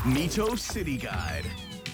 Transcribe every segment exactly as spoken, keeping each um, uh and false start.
Mito City Guide.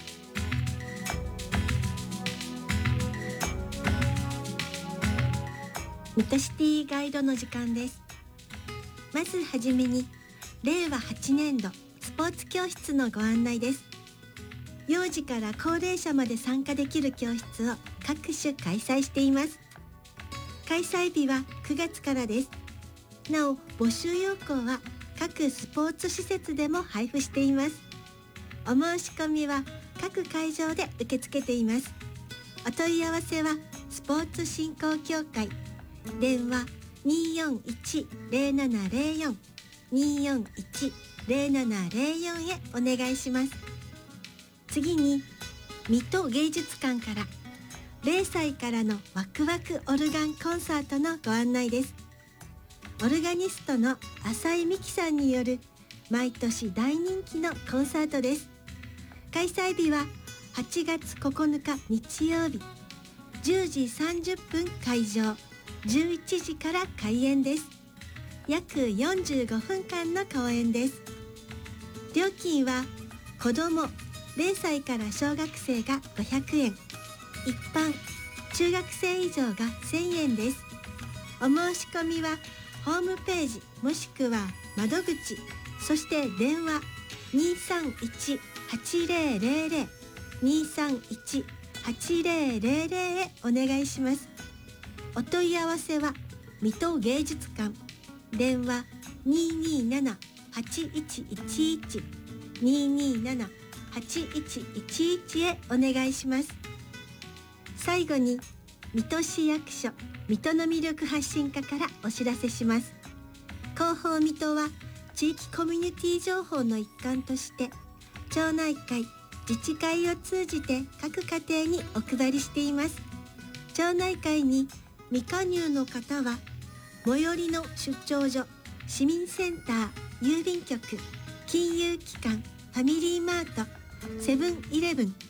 水戸シティガイドの時間です。まずはじめにれいわはちねんどスポーツ教室のご案内です。幼児から高齢者まで参加できる教室を各種開催しています。開催日はくがつからです。なお募集要項は各スポーツ施設でも配布しています。お申し込みは各会場で受け付けています。お問い合わせはスポーツ振興協会電話 にーよんいち ゼロななゼロよん にーよんいち ゼロななゼロよん へお願いします。次に水戸芸術館かられいさいからのワクワクオルガンコンサートのご案内です。オルガニストの浅井美樹さんによる毎年大人気のコンサートです。開催日ははちがつここのか日曜日、じゅうじさんじゅっぷん会場、じゅういちじから開演です。約よんじゅうごふんかんの公演です。料金は子どもれいさいから小学生がごひゃくえん、一般中学生以上がせんえんです。お申し込みはホームページもしくは窓口、そして電話 にーさんいち はちゼロゼロゼロ にーさんいち はちゼロゼロゼロ へお願いします。お問い合わせは水戸芸術館電話 にーにーなな はちいちいちいち にーにーなな はちいちいちいち へお願いします。最後に水戸市役所水戸の魅力発信課からお知らせします。広報水戸は地域コミュニティ情報の一環として町内会自治会を通じて各家庭にお配りしています。町内会に未加入の方は最寄りの出張所、市民センター、郵便局、金融機関、ファミリーマート、セブンイレブン、